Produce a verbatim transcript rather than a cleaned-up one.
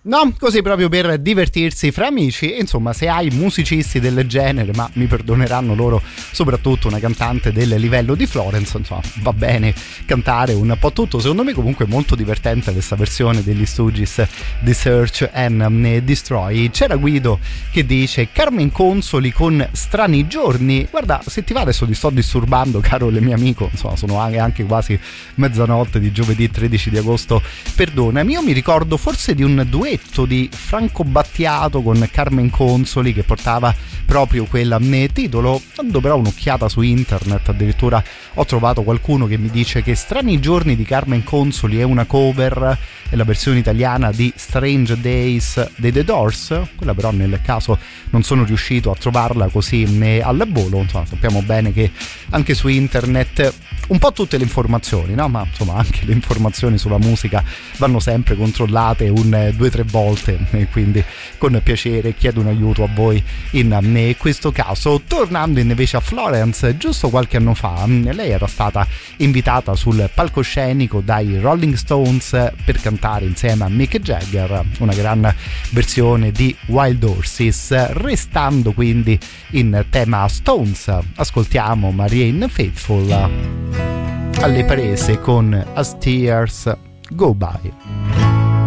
No, così proprio per divertirsi fra amici. Insomma, se hai musicisti del genere, ma mi perdoneranno loro, soprattutto una cantante del livello di Florence, insomma, va bene cantare un po' tutto. Secondo me comunque è molto divertente questa versione degli Stooges di Search and Destroy. C'era Guido che dice: Carmen Consoli con Strani giorni. Guarda, se ti va adesso ti sto disturbando, caro il mio amico, insomma, sono anche quasi mezzanotte di giovedì tredici di agosto, perdonami. Io mi ricordo forse di un duetto di Franco Battiato con Carmen Consoli che portava proprio quel titolo. Dando però un'occhiata su internet, addirittura ho trovato qualcuno che mi dice che Strani giorni di Carmen Consoli è una cover, è la versione italiana di Strange Days dei The Doors. Quella però nel caso non sono riuscito a trovarla così al volo. Insomma, sappiamo bene che anche su internet un po' tutte le informazioni, no? Ma insomma anche le informazioni sulla musica vanno sempre controllate un due o tre volte, e quindi con piacere chiedo un aiuto a voi in questo caso. Tornando invece a Florence, giusto qualche anno fa lei era stata invitata sul palcoscenico dai Rolling Stones per cantare insieme a Mick Jagger una gran versione di Wild Horses. Restando quindi in tema Stones, ascoltiamo Marianne Faithfull alle prese con As Tears Go By.